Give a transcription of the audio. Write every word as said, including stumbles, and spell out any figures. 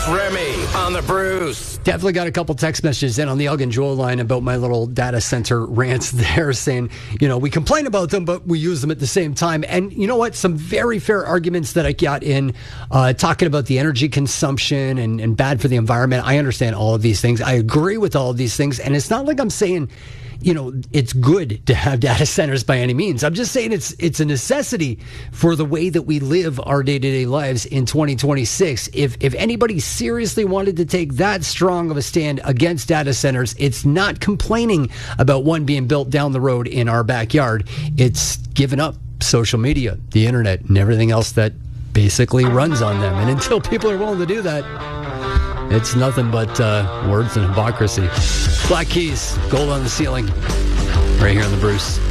It's Remy on the Bruce. Definitely got a couple text messages in on the Elgin Joel line about my little data center rants there, saying, you know, we complain about them, but we use them at the same time. And you know what? Some very fair arguments that I got in uh, talking about the energy consumption and, and bad for the environment. I understand all of these things. I agree with all of these things. And it's not like I'm saying, you know, it's good to have data centers by any means. I'm just saying it's it's a necessity for the way that we live our day-to-day lives in twenty twenty-six. If if anybody seriously wanted to take that strong of a stand against data centers, it's not complaining about one being built down the road in our backyard. It's giving up social media, the internet, and everything else that basically runs on them. And until people are willing to do that, it's nothing but uh, words and hypocrisy. Black Keys, Gold on the Ceiling, right here on the Bruce.